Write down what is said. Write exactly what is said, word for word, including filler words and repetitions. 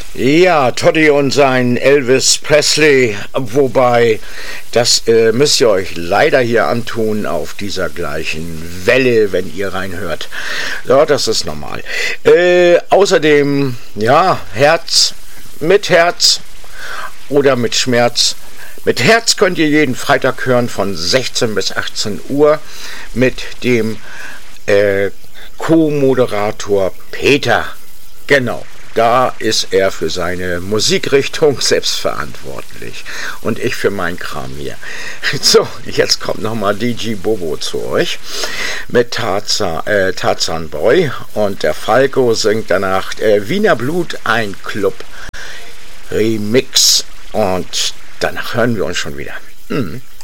Ja, Toddy und sein Elvis Presley, wobei, das äh, müsst ihr euch leider hier antun auf dieser gleichen Welle, wenn ihr reinhört. Ja, das ist normal. Äh, außerdem, ja, Herz, mit Herz oder mit Schmerz. Mit Herz könnt ihr jeden Freitag hören von sechzehn bis achtzehn Uhr mit dem äh, Co-Moderator Peter. Genau. Da ist er für seine Musikrichtung selbstverantwortlich und ich für meinen Kram hier. So, jetzt kommt nochmal D J Bobo zu euch mit Tarzan, äh, Tarzan Boy und der Falco singt danach äh, Wiener Blut, ein Club Remix und danach hören wir uns schon wieder. Hm.